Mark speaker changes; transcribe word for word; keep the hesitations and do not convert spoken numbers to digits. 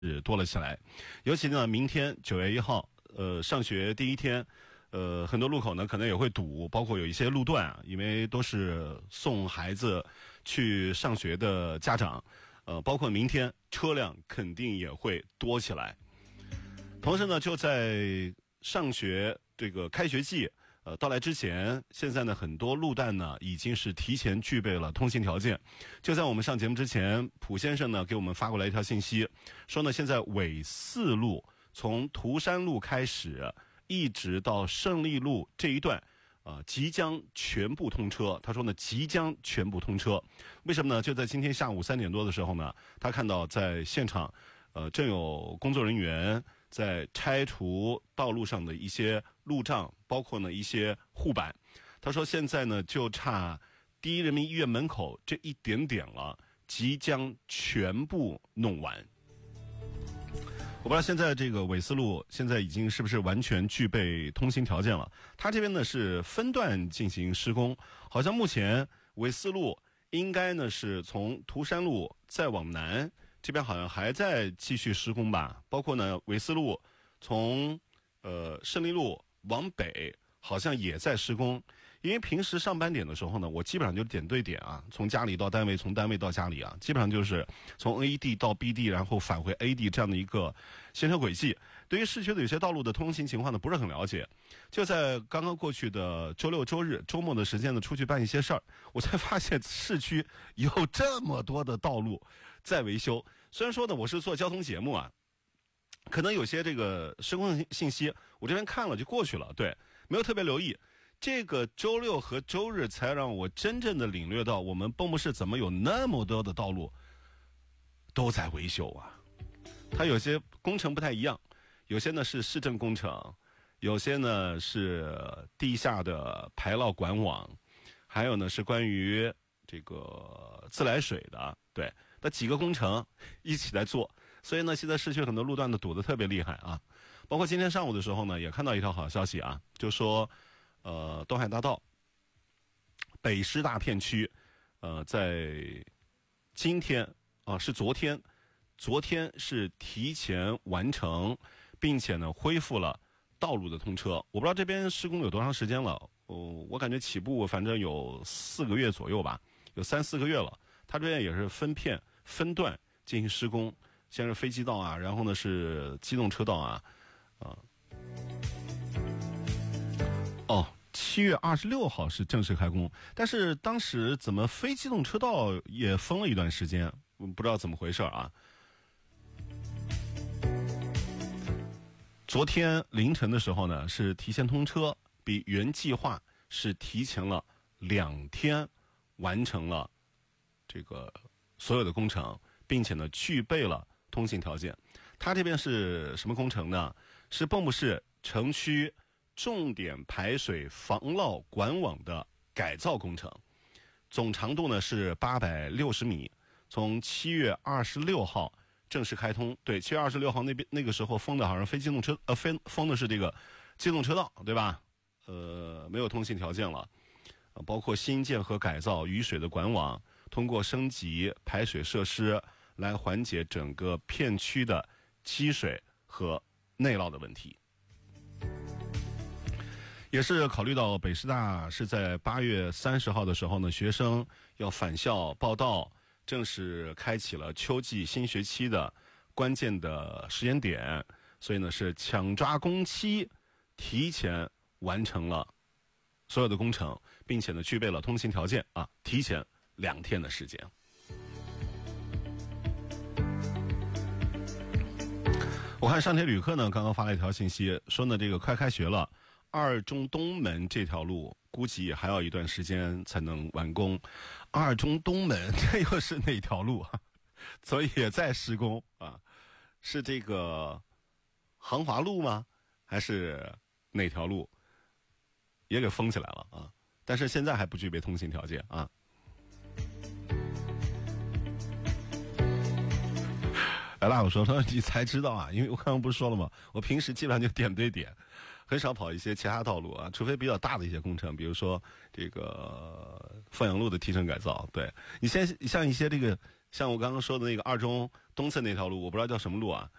Speaker 1: 多了起来。尤其呢，明天九月一号，呃，上学第一天，呃，很多路口呢可能也会堵，包括有一些路段啊，因为都是送孩子去上学的家长，呃，包括明天车辆肯定也会多起来。同时呢，就在上学这个开学季呃到来之前，现在呢很多路段呢已经是提前具备了通行条件。就在我们上节目之前，蒲先生呢给我们发过来一条信息，说呢现在纬四路从涂山路开始一直到胜利路这一段呃，即将全部通车。他说呢即将全部通车，为什么呢？就在今天下午三点多的时候呢，他看到在现场呃正有工作人员在拆除道路上的一些路障，包括呢一些护板。他说现在呢就差第一人民医院门口这一点点了，即将全部弄完。我不知道现在这个纬四路现在已经是不是完全具备通行条件了。它这边呢是分段进行施工，好像目前纬四路应该呢是从涂山路再往南，这边好像还在继续施工吧。包括呢纬四路从呃胜利路往北好像也在施工。因为平时上班点的时候呢，我基本上就点对点啊，从家里到单位，从单位到家里啊，基本上就是从 A 地到 B 地，然后返回 A 地这样的一个行车轨迹。对于市区的有些道路的通行情况呢不是很了解，就在刚刚过去的周六周日周末的时间呢出去办一些事儿，我才发现市区有这么多的道路在维修。虽然说呢我是做交通节目啊，可能有些这个施工信息我这边看了就过去了，对，没有特别留意。这个周六和周日才让我真正的领略到我们蚌埠市怎么有那么多的道路都在维修啊。它有些工程不太一样，有些呢是市政工程，有些呢是地下的排涝管网，还有呢是关于这个自来水的，对，那几个工程一起来做。所以呢现在市区很多路段呢堵得特别厉害啊。包括今天上午的时候呢也看到一条好消息啊，就说呃，东海大道北师大片区，呃，在今天啊、呃，是昨天，昨天是提前完成，并且呢恢复了道路的通车。我不知道这边施工有多长时间了，哦，我感觉起步反正有四个月左右吧，有三四个月了。它这边也是分片分段进行施工，先是飞机道啊，然后呢是机动车道啊，啊、呃。哦，七月二十六号是正式开工，但是当时怎么非机动车道也封了一段时间，不知道怎么回事啊。昨天凌晨的时候呢，是提前通车，比原计划是提前了两天，完成了这个所有的工程，并且呢具备了通行条件。它这边是什么工程呢？是蚌埠市城区重点排水防涝管网的改造工程，总长度呢是八百六十米，从七月二十六号正式开通。对，七月二十六号那边那个时候封的好像非机动车呃非封的是这个机动车道，对吧？呃，没有通行条件了，呃、包括新建和改造雨水的管网，通过升级排水设施来缓解整个片区的积水和内涝的问题。也是考虑到北师大是在八月三十号的时候呢，学生要返校报到，正是开启了秋季新学期的关键的时间点，所以呢是抢抓工期，提前完成了所有的工程，并且呢具备了通行条件啊，提前两天的时间。我看上铁旅客呢刚刚发了一条信息，说呢这个快开学了，二中东门这条路估计还要一段时间才能完工。二中东门这又是哪条路啊？所以也在施工啊？是这个航华路吗？还是哪条路？也给封起来了啊！但是现在还不具备通行条件啊。来啦，我说说你才知道啊，因为我刚刚不是说了吗？我平时基本上就点对点，很少跑一些其他道路啊，除非比较大的一些工程，比如说这个凤阳路的提升改造。对，你先像一些这个像我刚刚说的那个二中东侧那条路，我不知道叫什么路啊，